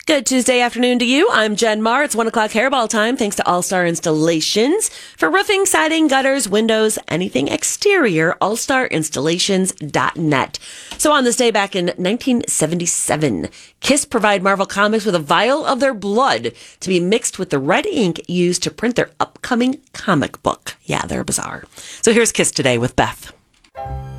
Good Tuesday afternoon to you. I'm Jen Marr. It's 1 o'clock hairball time. Thanks to All-Star Installations. For roofing, siding, gutters, windows, anything exterior, allstarinstallations.net. So on this day back in 1977, Kiss provide Marvel Comics with a vial of their blood to be mixed with the red ink used to print their upcoming comic book. Yeah, they're bizarre. So here's Kiss Today with Beth.